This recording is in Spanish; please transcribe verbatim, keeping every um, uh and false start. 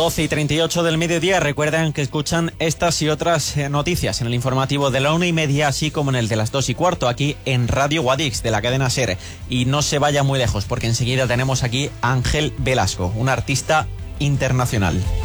doce y treinta y ocho del mediodía. Recuerden que escuchan estas y otras noticias en el informativo de la una y media, así como en el de las dos y cuarto, aquí en Radio Guadix de la cadena SER. Y no se vaya muy lejos, porque enseguida tenemos aquí a Ángel Velasco, un artista internacional.